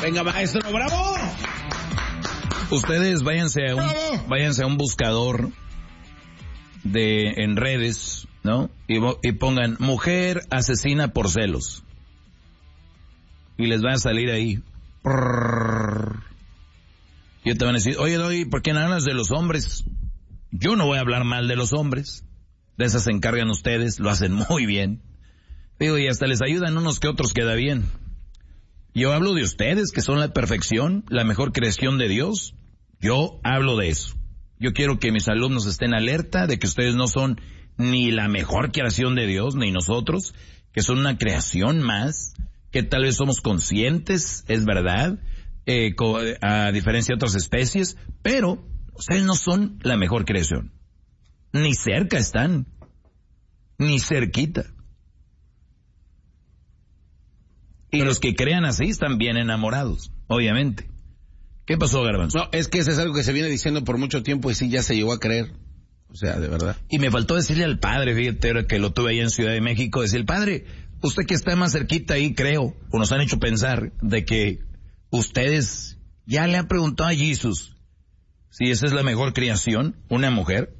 Venga, maestro, bravo. Ustedes váyanse a un buscador en redes, ¿no? Y pongan mujer asesina por celos. Y les va a salir ahí. Y te van a decir, oye, ¿por qué no hablas de los hombres? Yo no voy a hablar mal de los hombres. De esas se encargan ustedes, lo hacen muy bien. Digo, y hasta les ayudan unos que otros queda bien. Yo hablo de ustedes, que son la perfección, la mejor creación de Dios. Yo hablo de eso. Yo quiero que mis alumnos estén alerta de que ustedes no son ni la mejor creación de Dios, ni nosotros, que son una creación más, que tal vez somos conscientes, es verdad, a diferencia de otras especies, pero ustedes no son la mejor creación. Ni cerca están, ni cerquita. Y los que crean así están bien enamorados, obviamente. ¿Qué pasó, Garbanzo? No, es que eso es algo que se viene diciendo por mucho tiempo y sí ya se llegó a creer. O sea, de verdad. Y me faltó decirle al padre, fíjate, que lo tuve ahí en Ciudad de México, decir, padre, usted que está más cerquita ahí, creo, o nos han hecho pensar de que ustedes ya le han preguntado a Jesús si esa es la mejor creación, una mujer.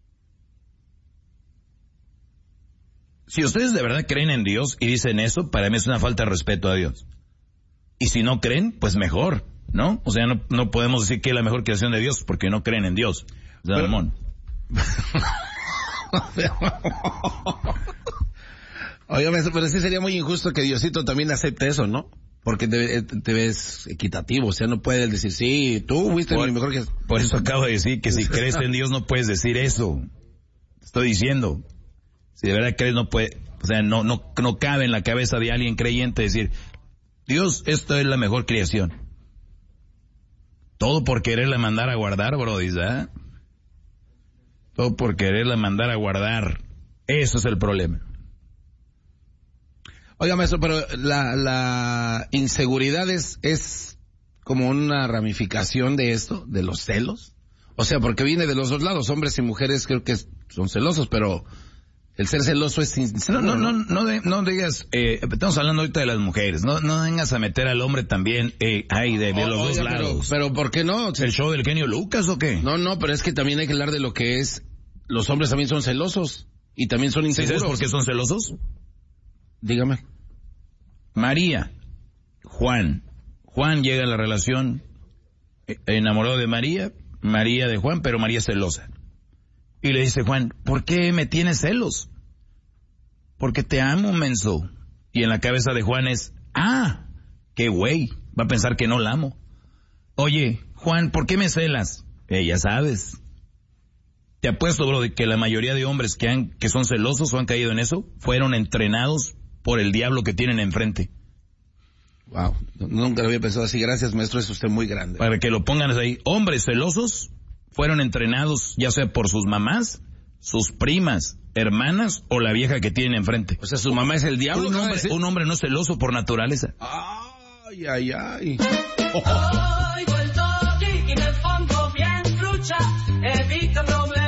Si ustedes de verdad creen en Dios y dicen eso, para mí es una falta de respeto a Dios. Y si no creen, pues mejor, ¿no? O sea, no podemos decir que es la mejor creación de Dios porque no creen en Dios. O sea, Ramón. Oye, pero sí sería muy injusto que Diosito también acepte eso, ¿no? Porque te ves equitativo, o sea, no puedes decir, sí, tú fuiste el mejor que... Por eso acabo de decir que si crees en Dios no puedes decir eso. Estoy diciendo... Si de verdad crees, no puede, o sea, no cabe en la cabeza de alguien creyente decir, Dios, esto es la mejor creación. Todo por quererla mandar a guardar, brody, ¿eh? Todo por quererla mandar a guardar. Eso es el problema. Oiga, maestro, pero la inseguridad es como una ramificación de esto, de los celos. O sea, porque viene de los dos lados, hombres y mujeres creo que son celosos, pero... El ser celoso es inseguro. No digas, estamos hablando ahorita de las mujeres, no vengas a meter al hombre también, de los dos lados. Pero ¿por qué no? ¿El show del genio Lucas o qué? No, pero es que también hay que hablar de lo que es, los hombres también son celosos, y también son inseguros. ¿Sabes por qué son celosos? Dígame. María, Juan llega a la relación, enamorado de María de Juan, pero María es celosa. Y le dice Juan, ¿por qué me tienes celos? Porque te amo, menso. Y en la cabeza de Juan es, qué güey, va a pensar que no la amo. Oye, Juan, ¿por qué me celas? Ya sabes. Te apuesto, bro, de que la mayoría de hombres que son celosos o han caído en eso, fueron entrenados por el diablo que tienen enfrente. Wow, nunca lo había pensado así. Gracias, maestro, es usted muy grande. Para que lo pongan ahí. Hombres celosos fueron entrenados ya sea por sus mamás, sus primas, hermanas o la vieja que tienen enfrente. O sea, su mamá es el diablo. Un hombre no es celoso por naturaleza. Ay. Oigo el toque y me pongo bien trucha, evito problemas.